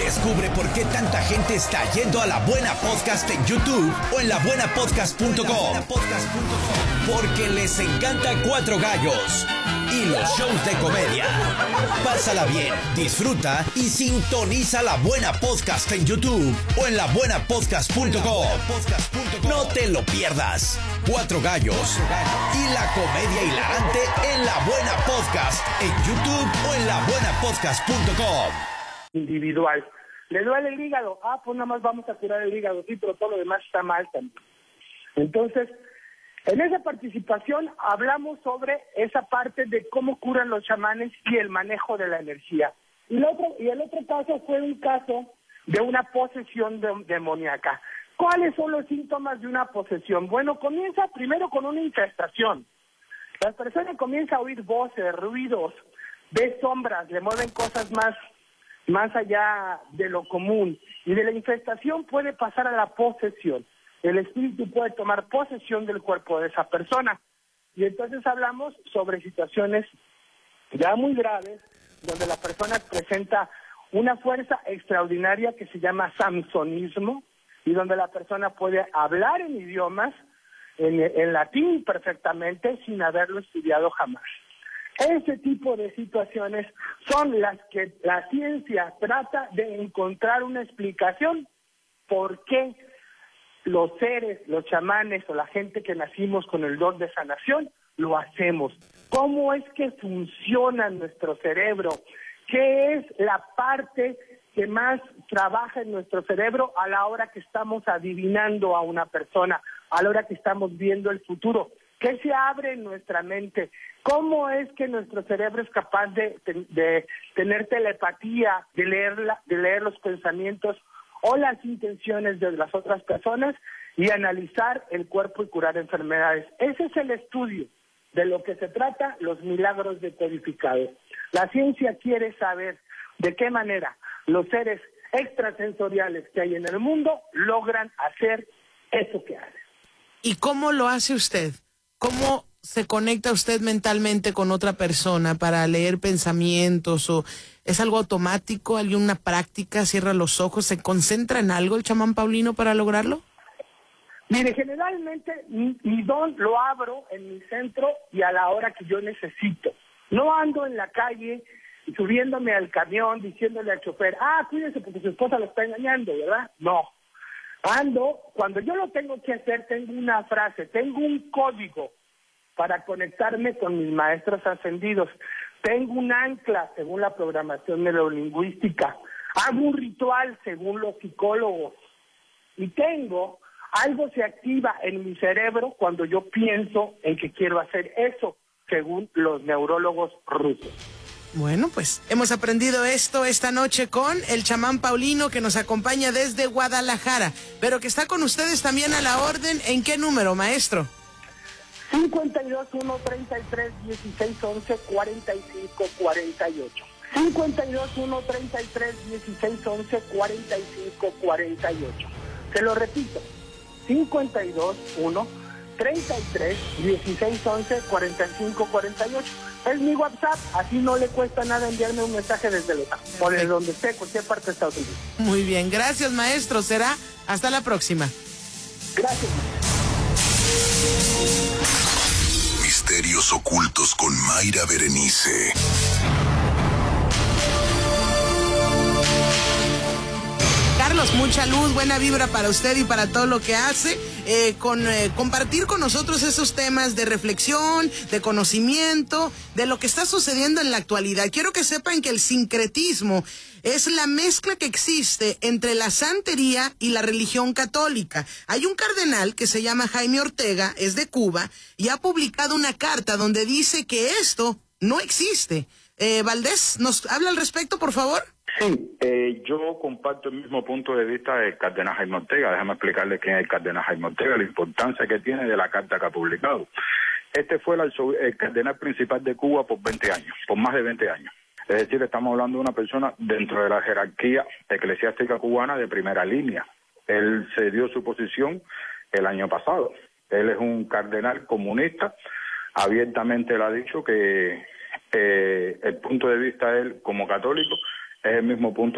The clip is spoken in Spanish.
Descubre por qué tanta gente está yendo a La Buena Podcast en YouTube o en labuenapodcast.com. Porque les encanta Cuatro Gallos y los shows de comedia. Pásala bien, disfruta y sintoniza La Buena Podcast en YouTube o en labuenapodcast.com. No te lo pierdas. Cuatro Gallos y la comedia hilarante en La Buena Podcast en YouTube o en labuenapodcast.com. Individual. ¿Le duele el hígado? Pues nada más vamos a curar el hígado, sí, pero todo lo demás está mal también. Entonces, en esa participación hablamos sobre esa parte de cómo curan los chamanes y el manejo de la energía. Y el otro caso fue un caso de una posesión demoníaca. ¿Cuáles son los síntomas de una posesión? Bueno, comienza primero con una infestación. La persona comienza a oír voces, ruidos, ve sombras, le mueven cosas más allá de lo común. Y de la infestación puede pasar a la posesión. El espíritu puede tomar posesión del cuerpo de esa persona. Y entonces hablamos sobre situaciones ya muy graves, donde la persona presenta una fuerza extraordinaria que se llama samsonismo, y donde la persona puede hablar en idiomas, en latín perfectamente, sin haberlo estudiado jamás. Ese tipo de situaciones son las que la ciencia trata de encontrar una explicación por qué los seres, los chamanes o la gente que nacimos con el don de sanación, lo hacemos. ¿Cómo es que funciona nuestro cerebro? ¿Qué es la parte que más trabaja en nuestro cerebro a la hora que estamos adivinando a una persona, a la hora que estamos viendo el futuro? ¿Qué se abre en nuestra mente? ¿Cómo es que nuestro cerebro es capaz de tener telepatía, de leer los pensamientos o las intenciones de las otras personas y analizar el cuerpo y curar enfermedades? Ese es el estudio de lo que se trata, los milagros decodificados. La ciencia quiere saber de qué manera los seres extrasensoriales que hay en el mundo logran hacer eso que hacen. ¿Y cómo lo hace usted? ¿Cómo se conecta usted mentalmente con otra persona para leer pensamientos? ¿O es algo automático? ¿Hay una práctica? ¿Cierra los ojos? ¿Se concentra en algo el chamán Paulino para lograrlo? Mire, generalmente mi don lo abro en mi centro y a la hora que yo necesito. No ando en la calle subiéndome al camión diciéndole al chofer, cuídese porque su esposa lo está engañando, ¿verdad? No. Ando, cuando yo lo tengo que hacer, tengo una frase, tengo un código para conectarme con mis maestros ascendidos. Tengo un ancla según la programación neurolingüística. Hago un ritual según los psicólogos. Y algo se activa en mi cerebro cuando yo pienso en que quiero hacer eso, según los neurólogos rusos. Bueno, pues hemos aprendido esto esta noche con el chamán Paulino, que nos acompaña desde Guadalajara, pero que está con ustedes también a la orden. ¿En qué número, maestro? 52-1-33-16-11-45-48. 52-1-33-16-11-45-48. Se lo repito, 52-1-33-16-11-45-48. Es mi WhatsApp, así no le cuesta nada enviarme un mensaje desde donde esté, cualquier parte de Estados Unidos. Muy bien, gracias, maestro. Será hasta la próxima. Gracias. Misterios ocultos con Mayra Berenice. Carlos, mucha luz, buena vibra para usted y para todo lo que hace, compartir con nosotros esos temas de reflexión, de conocimiento, de lo que está sucediendo en la actualidad. Quiero que sepan que el sincretismo es la mezcla que existe entre la santería y la religión católica. Hay un cardenal que se llama Jaime Ortega, es de Cuba, y ha publicado una carta donde dice que esto no existe. Valdés, ¿nos habla al respecto, por favor? Sí, yo comparto el mismo punto de vista del cardenal Jaime Ortega. Déjame explicarle quién es el cardenal Jaime Ortega, la importancia que tiene de la carta que ha publicado. Este fue el cardenal principal de Cuba por 20 años, por más de 20 años. Es decir, estamos hablando de una persona dentro de la jerarquía eclesiástica cubana de primera línea. Él cedió su posición el año pasado. Él es un cardenal comunista. Abiertamente le ha dicho que el punto de vista de él como católico es el mismo punto